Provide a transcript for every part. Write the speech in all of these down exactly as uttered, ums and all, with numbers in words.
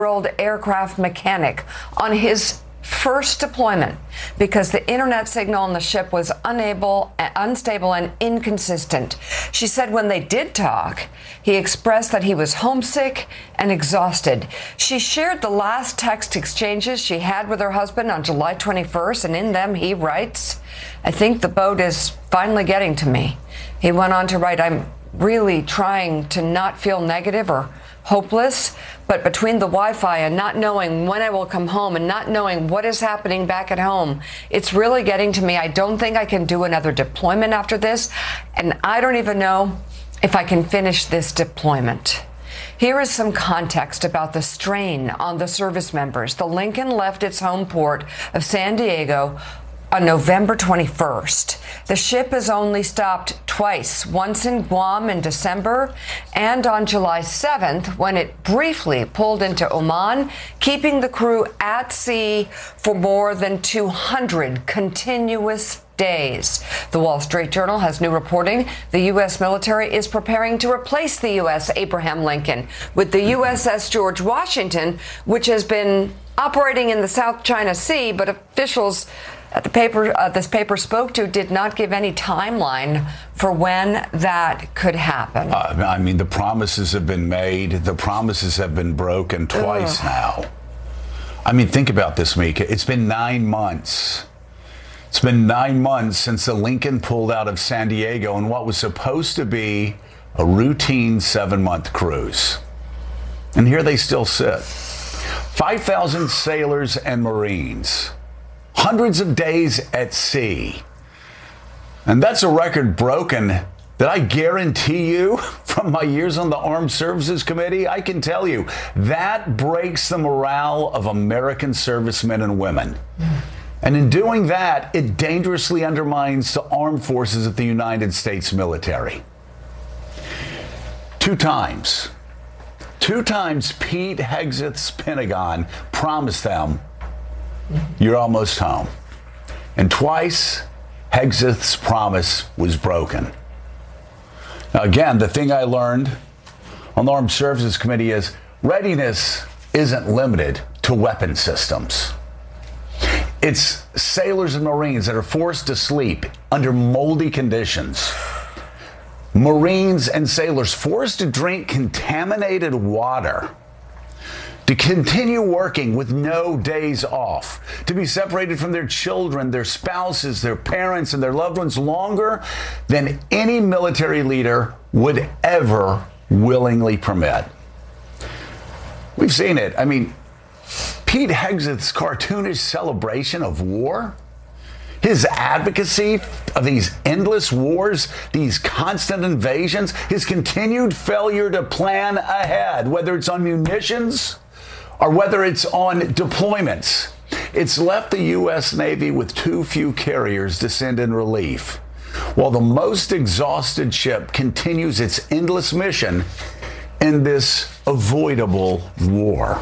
old aircraft mechanic on his first deployment because the internet signal on the ship was unable, unstable and inconsistent. She said when they did talk, he expressed that he was homesick and exhausted. She shared the last text exchanges she had with her husband on July twenty-first, and in them he writes, "I think the boat is finally getting to me." He went on to write, "I'm really trying to not feel negative or hopeless, but between the Wi-Fi and not knowing when I will come home and not knowing what is happening back at home, it's really getting to me. I don't think I can do another deployment after this, and I don't even know if I can finish this deployment." Here is some context about the strain on the service members. The Lincoln left its home port of San Diego on November twenty-first. The ship has only stopped twice, once in Guam in December and on July seventh when it briefly pulled into Oman, keeping the crew at sea for more than two hundred continuous days. The Wall Street Journal has new reporting. The U S military is preparing to replace the U S Abraham Lincoln with the U S S George Washington, which has been operating in the South China Sea, but officials at the paper uh, this paper spoke to did not give any timeline for when that could happen. Uh, I mean, the promises have been made. The promises have been broken twice Ugh. now. I mean, think about this, Mika. It's been nine months. It's been nine months since the Lincoln pulled out of San Diego on what was supposed to be a routine seven-month cruise. And here they still sit. five thousand sailors and Marines. Hundreds of days at sea. And that's a record broken that I guarantee you from my years on the Armed Services Committee, I can tell you that breaks the morale of American servicemen and women. Mm. And in doing that, it dangerously undermines the armed forces of the United States military. Two times, two times Pete Hegseth's Pentagon promised them, "You're almost home." And twice, Hegseth's promise was broken. Now, again, the thing I learned on the Armed Services Committee is readiness isn't limited to weapon systems. It's sailors and Marines that are forced to sleep under moldy conditions. Marines and sailors forced to drink contaminated water, to continue working with no days off, to be separated from their children, their spouses, their parents, and their loved ones longer than any military leader would ever willingly permit. We've seen it. I mean, Pete Hegseth's cartoonish celebration of war, his advocacy of these endless wars, these constant invasions, his continued failure to plan ahead, whether it's on munitions or whether it's on deployments. It's left the U S Navy with too few carriers to send in relief, while the most exhausted ship continues its endless mission in this avoidable war.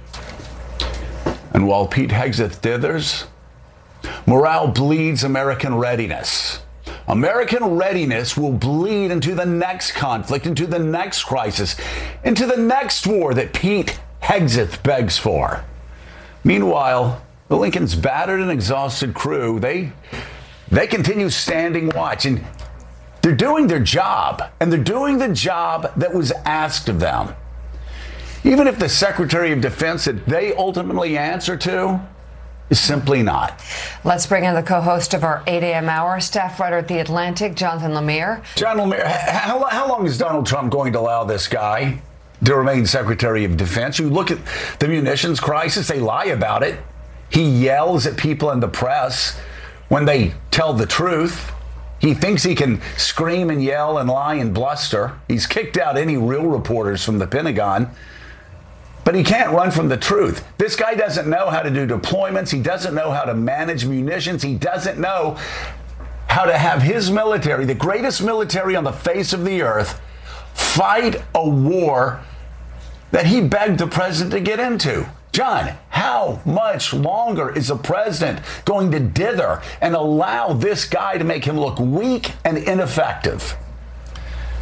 And while Pete Hegseth dithers, morale bleeds American readiness. American readiness will bleed into the next conflict, into the next crisis, into the next war that Pete Hegseth begs for. Meanwhile, the Lincoln's battered and exhausted crew, they they continue standing watch, and they're doing their job, and they're doing the job that was asked of them. Even if the Secretary of Defense that they ultimately answer to is simply not. Let's bring in the co-host of our eight a.m. hour, staff writer at The Atlantic, Jonathan Lemire. John Lemire, how, how long is Donald Trump going to allow this guy to remain Secretary of Defense? You look at the munitions crisis, they lie about it. He yells at people in the press when they tell the truth. He thinks he can scream and yell and lie and bluster. He's kicked out any real reporters from the Pentagon. But he can't run from the truth. This guy doesn't know how to do deployments. He doesn't know how to manage munitions. He doesn't know how to have his military, the greatest military on the face of the earth, fight a war that he begged the president to get into. John, how much longer is the president going to dither and allow this guy to make him look weak and ineffective?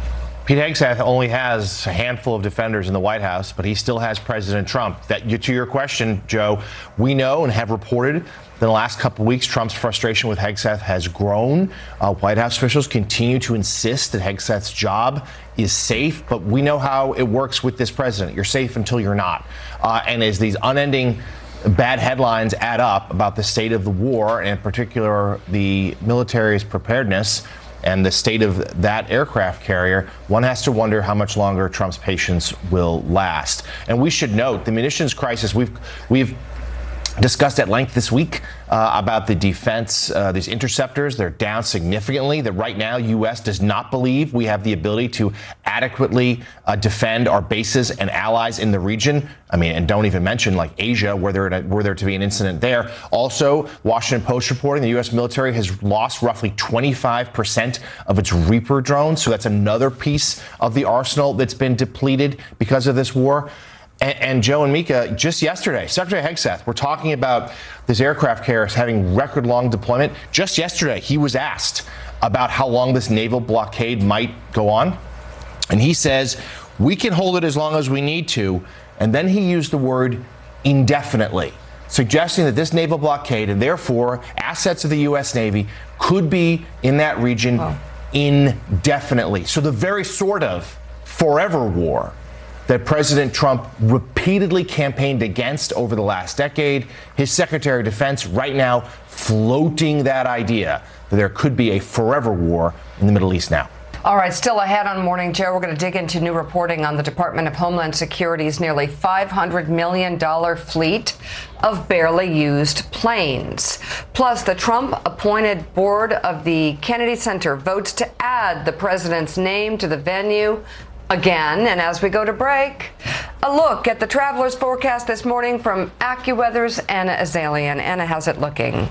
Pete Hegseth only has a handful of defenders in the White House, but he still has President Trump. That, to your question, Joe, we know and have reported that in the last couple of weeks, Trump's frustration with Hegseth has grown. Uh, White House officials continue to insist that Hegseth's job is safe, but we know how it works with this president. You're safe until you're not. Uh, and as these unending bad headlines add up about the state of the war, and in particular the military's preparedness, and the state of that aircraft carrier, one has to wonder how much longer Trump's patience will last. And we should note the munitions crisis. We've we've discussed at length this week uh, about the defense, uh, these interceptors. They're down significantly. That right now, U S does not believe we have the ability to adequately uh, defend our bases and allies in the region. I mean, and don't even mention like Asia, where there were there to be an incident there. Also, Washington Post reporting the U S military has lost roughly twenty-five percent of its Reaper drones. So that's another piece of the arsenal that's been depleted because of this war. And, and Joe and Mika, just yesterday, Secretary Hegseth, we're talking about this aircraft carrier having record long deployment. Just yesterday, he was asked about how long this naval blockade might go on. And he says, we can hold it as long as we need to. And then he used the word indefinitely, suggesting that this naval blockade and therefore assets of the U S Navy could be in that region oh. indefinitely. So the very sort of forever war that President Trump repeatedly campaigned against over the last decade, his Secretary of Defense right now floating that idea that there could be a forever war in the Middle East now. All right, still ahead on Morning Joe, we're going to dig into new reporting on the Department of Homeland Security's nearly five hundred million dollars fleet of barely used planes. Plus, the Trump-appointed board of the Kennedy Center votes to add the president's name to the venue again. And as we go to break, a look at the traveler's forecast this morning from AccuWeather's Anna Azalian. Anna, how's it looking?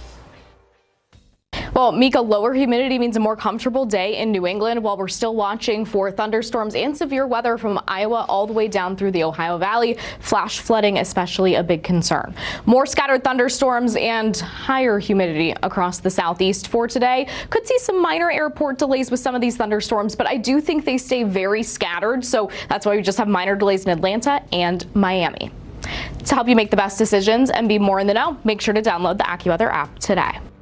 Well, Mika, lower humidity means a more comfortable day in New England while we're still watching for thunderstorms and severe weather from Iowa all the way down through the Ohio Valley. Flash flooding, especially a big concern. More scattered thunderstorms and higher humidity across the southeast for today. Could see some minor airport delays with some of these thunderstorms, but I do think they stay very scattered. So that's why we just have minor delays in Atlanta and Miami. To help you make the best decisions and be more in the know, make sure to download the AccuWeather app today.